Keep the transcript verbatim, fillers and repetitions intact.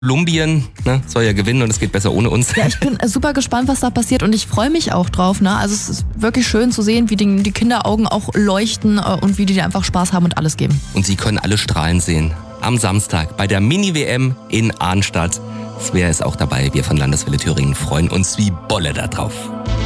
Kolumbien, ne, soll ja gewinnen und es geht besser ohne uns. Ja, ich bin super gespannt, was da passiert und ich freue mich auch drauf. Ne? Also es ist wirklich schön zu sehen, wie die, die Kinderaugen auch leuchten und wie die einfach Spaß haben und alles geben. Und Sie können alle strahlen sehen. Am Samstag bei der Mini-W M in Arnstadt. Svea ist auch dabei. Wir von Landeswelle Thüringen freuen uns wie Bolle da drauf.